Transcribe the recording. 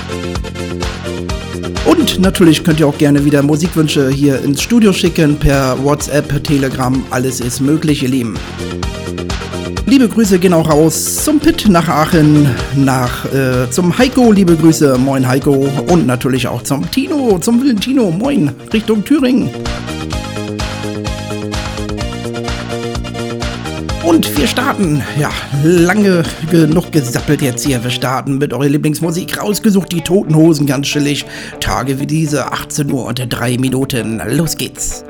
Und natürlich könnt ihr auch gerne wieder Musikwünsche hier ins Studio schicken, per WhatsApp, per Telegram, alles ist möglich, ihr Lieben. Liebe Grüße gehen auch raus zum Pitt nach Aachen, zum Heiko, liebe Grüße, moin Heiko, und natürlich auch zum Tino, zum wilden Tino, moin, Richtung Thüringen. Und wir starten, ja, lange genug gesappelt jetzt hier, wir starten mit eurer Lieblingsmusik, rausgesucht, die Toten Hosen, ganz chillig, Tage wie diese, 18 Uhr und 3 Minuten, los geht's.